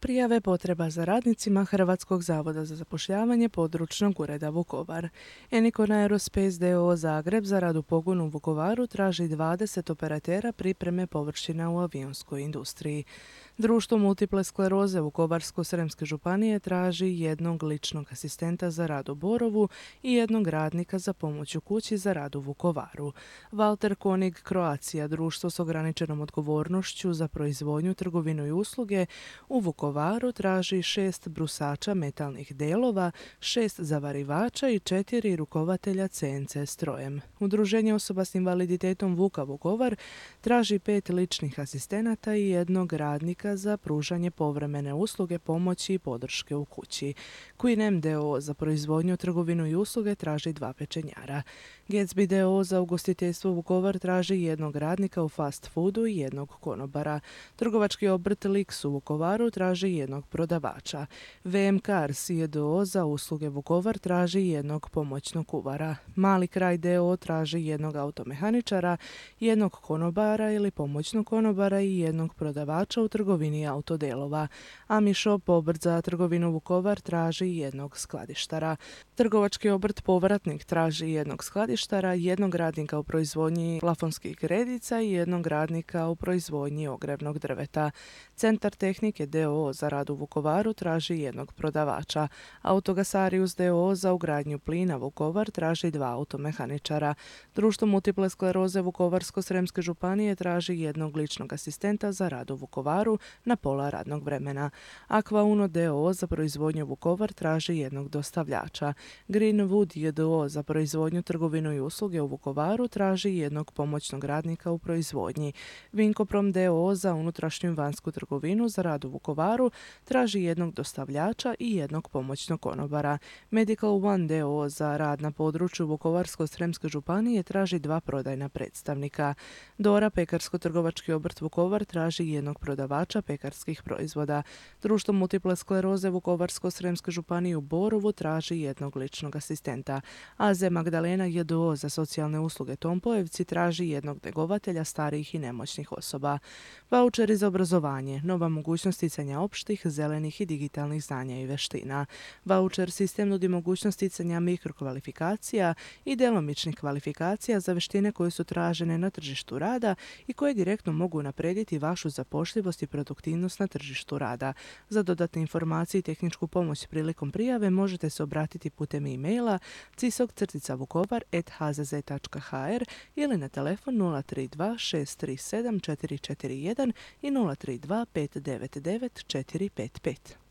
prijave potreba za radnicima Hrvatskog zavoda za zapošljavanje područnog ureda Vukovar. Enikon Aerospace d.o.o. Zagreb za rad u pogonu u Vukovaru traži 20 operatera pripreme površina u avionskoj industriji. Društvo multiple skleroze Vukovarsko-srijemske županije traži jednog ličnog asistenta za rad u Borovu i jednog radnika za pomoć u kući za rad u Vukovaru. Walter Konig Croatia, društvo s ograničenom odgovornošću za proizvodnju, trgovinu i usluge u Vukovaru traži 6 brusača metalnih delova, 6 zavarivača i 4 rukovatelja CNC strojem. Udruženje osoba s invaliditetom Vuka Vukovar traži 5 ličnih asistenata i jednog radnika za pružanje povremene usluge, pomoći i podrške u kući. Queen d.o.o. za proizvodnju, trgovinu i usluge traži 2 pečenjara. Gatsby d.o.o. za ugostiteljstvo Vukovar traži jednog radnika u fast foodu i jednog konobara. Trgovački obrt Lix u Vukovaru traži jednog prodavača. VM Cars d.o.o. za usluge Vukovar traži jednog pomoćnog kuvara. Mali kraj d.o.o. traži jednog automehaničara, jednog konobara ili pomoćnog konobara i jednog prodavača u trgovini autodelova. Ami Shop, obrt za trgovinu Vukovar, traži jednog skladištara. Trgovački obrt Povratnik traži jednog skladištara, jednog radnika u proizvodnji plafonskih gredica i jednog radnika u proizvodnji ogrjevnog drveta. Centar tehnike d.o.o. za rad u Vukovaru traži jednog prodavača. Autogasarius d.o.o. za ugradnju plina Vukovar traži 2 automehaničara. Društvo multiple skleroze Vukovarsko-srijemske županije traži jednog ličnog asistenta za rad u Vukovaru na pola radnog vremena. Aqua Uno d.o.o. za proizvodnju Vukovar traži jednog dostavljača. Greenwood j.d.o.o. za proizvodnju, trgovinu i usluge u Vukovaru traži jednog pomoćnog radnika u proizvodnji. Vinkoprom d.o.o. za unutrašnju i vanjsku trgovinu za rad u Vukovaru traži jednog dostavljača i jednog pomoćnog konobara. Medical One d.o.o. za rad na području Vukovarsko-srijemske županije traži 2 prodajna predstavnika. Dora pekarsko-trgovački obrt Vukovar traži jednog prodavača pekarskih proizvoda. Društvo multiple skleroze Vukovarsko-srijemske županije u Borovu traži jednog ličnog asistenta. AZ Magdalena j.d.o.o. za socijalne usluge Tompojevci traži jednog njegovatelja starijih i nemoćnih osoba. Vaučeri za obrazovanje, nova mogućnost sticanja opštih, zelenih i digitalnih znanja i vještina. Vaučer sistem nudi mogućnost sticanja mikrokvalifikacija i djelomičnih kvalifikacija za vještine koje su tražene na tržištu rada i koje direktno mogu unaprijediti vašu zapošljivost i produktivnost na tržištu rada. Za dodatne informacije i tehničku pomoć prilikom prijave možete se obratiti putem e-maila cisog-vukovar@hzz.hr ili na telefon 032 637 441 i 032 599 455.